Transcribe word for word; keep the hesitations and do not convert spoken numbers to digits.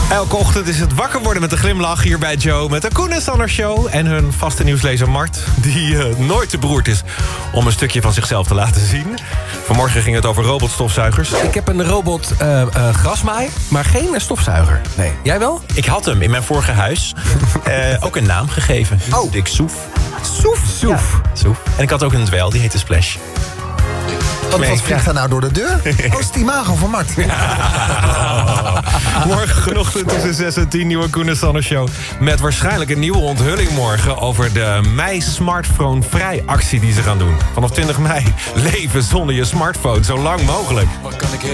Elke ochtend is het wakker worden met een glimlach hier bij Joe... met de Koen en Sander Show en hun vaste nieuwslezer Mart... die uh, nooit te beroerd is om een stukje van zichzelf te laten zien. Vanmorgen ging het over robotstofzuigers. Ik heb een robot uh, uh, grasmaaier, maar geen stofzuiger. Nee. Jij wel? Ik had hem in mijn vorige huis. uh, ook een naam gegeven. Oh. Dick Soef. Soef? Soef. Ja. Soef. En ik had ook een dweil, die heette Splash. Wat, wat vliegt daar nou door de deur? Oh, is het imago van Mart. Ja. Morgen genoeg tussen zes en tien, nieuwe Koen en Sander Show. Met waarschijnlijk een nieuwe onthulling morgen... over de Mei Smartphone Vrij actie die ze gaan doen. Vanaf twintig mei leven zonder je smartphone, zo lang mogelijk. What can I get?